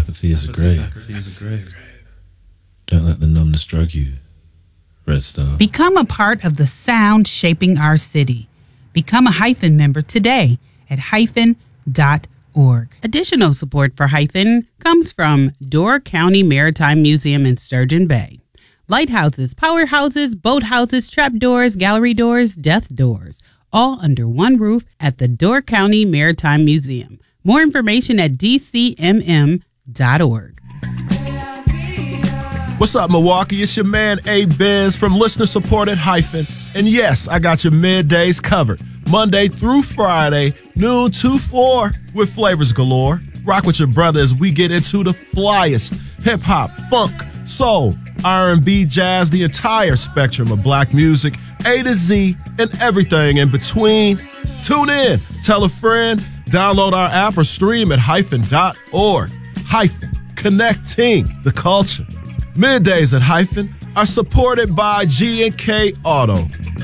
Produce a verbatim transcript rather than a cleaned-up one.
Apathy is a grave. Apathy is a grave. Don't let the numbness drug you. Red Star. Become a part of the sound shaping our city. Become a Hyphen member today at hyphen dot org. Additional support for Hyphen comes from Door County Maritime Museum in Sturgeon Bay. Lighthouses, powerhouses, boathouses, trapdoors, gallery doors, death doors, all under one roof at the Door County Maritime Museum. More information at d c m m dot org. What's up, Milwaukee? It's your man, A-Biz from Listener Supported Hyphen. And yes, I got your middays covered. Monday through Friday, noon to four, with flavors galore. Rock with your brother as we get into the flyest hip-hop, funk, soul, R and B, jazz, the entire spectrum of black music, A to Z, and everything in between. Tune in, tell a friend, download our app or stream at hyphen dot org. Hyphen, connecting the culture. Middays at Hyphen are supported by G and K Auto.